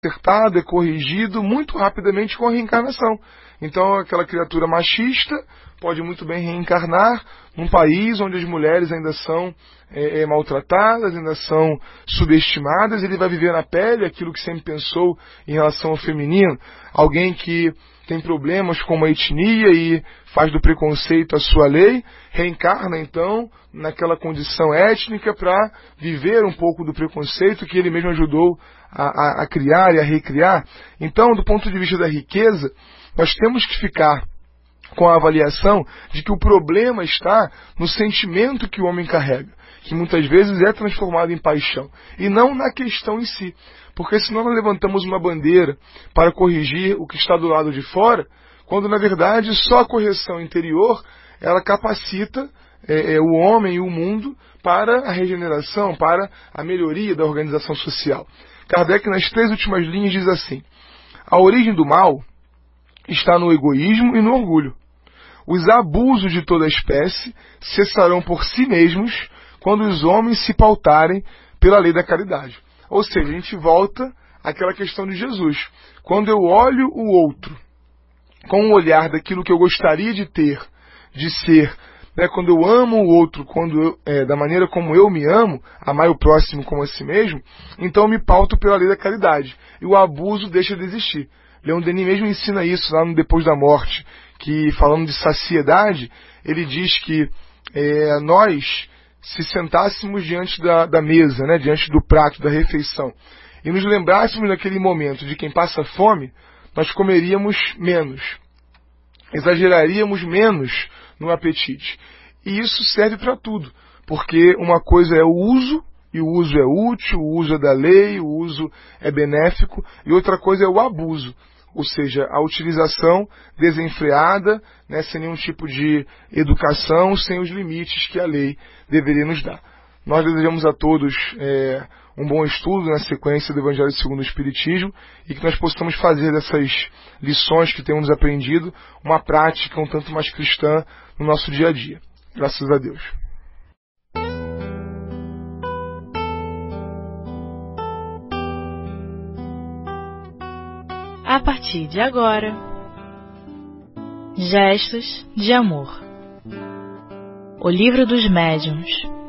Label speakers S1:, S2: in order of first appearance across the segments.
S1: acertado, é corrigido muito rapidamente com a reencarnação. Então, aquela criatura machista pode muito bem reencarnar num país onde as mulheres ainda são maltratadas, ainda são subestimadas. Ele vai viver na pele aquilo que sempre pensou em relação ao feminino. Alguém que tem problemas com uma etnia e faz do preconceito a sua lei, reencarna então naquela condição étnica para viver um pouco do preconceito que ele mesmo ajudou a criar e a recriar. Então, do ponto de vista da riqueza, nós temos que ficar com a avaliação de que o problema está no sentimento que o homem carrega, que muitas vezes é transformado em paixão, e não na questão em si. Porque senão nós levantamos uma bandeira para corrigir o que está do lado de fora, quando na verdade só a correção interior ela capacita o homem e o mundo para a regeneração, para a melhoria da organização social. Kardec, nas 3 últimas linhas, diz assim: a origem do mal está no egoísmo e no orgulho. Os abusos de toda espécie cessarão por si mesmos quando os homens se pautarem pela lei da caridade. Ou seja, a gente volta àquela questão de Jesus. Quando eu olho o outro com o olhar daquilo que eu gostaria de ter, de ser, quando eu amo o outro, da maneira como eu me amo, amar o próximo como a si mesmo, então eu me pauto pela lei da caridade. E o abuso deixa de existir. Leon Denis mesmo ensina isso lá no Depois da Morte, que falando de saciedade, ele diz que nós, se sentássemos diante da mesa, diante do prato, da refeição, e nos lembrássemos naquele momento de quem passa fome, nós comeríamos menos, exageraríamos menos no apetite. E isso serve para tudo, porque uma coisa é o uso, e o uso é útil, o uso é da lei, o uso é benéfico, e outra coisa é o abuso, ou seja, a utilização desenfreada, sem nenhum tipo de educação, sem os limites que a lei deveria nos dar. Nós desejamos a todos um bom estudo na sequência do Evangelho segundo o Espiritismo e que nós possamos fazer dessas lições que temos aprendido uma prática um tanto mais cristã no nosso dia a dia. Graças a Deus.
S2: A partir de agora, Gestos de Amor. O Livro dos Médiuns.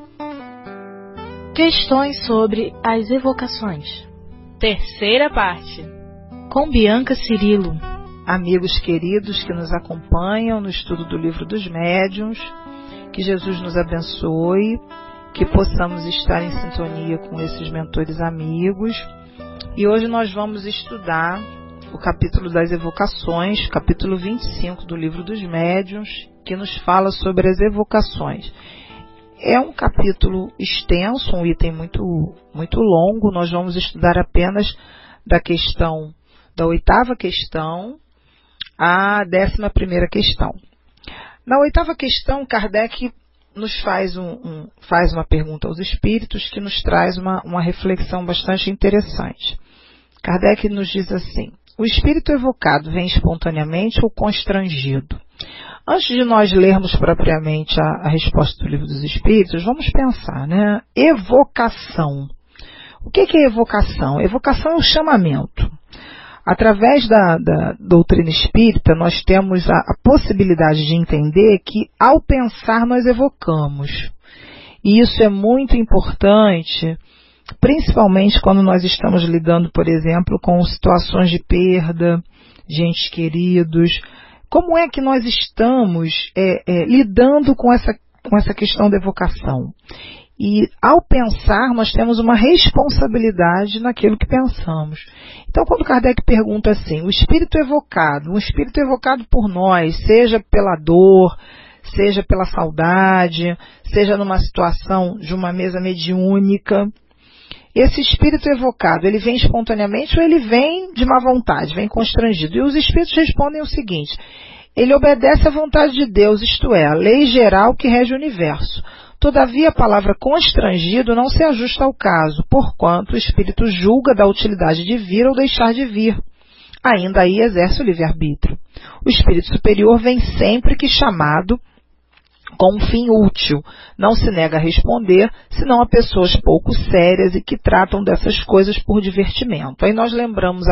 S2: Questões sobre as evocações. Terceira parte. Com Bianca Cirilo.
S3: Amigos queridos que nos acompanham no estudo do Livro dos Médiuns, que Jesus nos abençoe, que possamos estar em sintonia com esses mentores amigos. E hoje nós vamos estudar o capítulo das evocações, capítulo 25 do Livro dos Médiuns, que nos fala sobre as evocações. É um capítulo extenso, um item muito longo. Nós vamos estudar apenas da 8ª questão à 11ª questão. Na 8ª questão, Kardec nos faz uma pergunta aos espíritos que nos traz uma reflexão bastante interessante. Kardec nos diz assim: o espírito evocado vem espontaneamente ou constrangido? Antes de nós lermos propriamente a resposta do Livro dos Espíritos, vamos pensar, Evocação. O que é evocação? Evocação é o chamamento. Através da doutrina espírita, nós temos a possibilidade de entender que, ao pensar, nós evocamos. E isso é muito importante, principalmente quando nós estamos lidando, por exemplo, com situações de perda, de entes queridos. Como é que nós estamos lidando com essa questão da evocação? E, ao pensar, nós temos uma responsabilidade naquilo que pensamos. Então, quando Kardec pergunta assim, um espírito evocado por nós, seja pela dor, seja pela saudade, seja numa situação de uma mesa mediúnica, esse espírito evocado, ele vem espontaneamente ou ele vem de má vontade, vem constrangido? E os espíritos respondem o seguinte: ele obedece à vontade de Deus, isto é, a lei geral que rege o universo. Todavia, a palavra constrangido não se ajusta ao caso, porquanto o espírito julga da utilidade de vir ou deixar de vir. Ainda aí exerce o livre-arbítrio. O espírito superior vem sempre que chamado com um fim útil. Não se nega a responder, senão a pessoas pouco sérias e que tratam dessas coisas por divertimento. Aí nós lembramos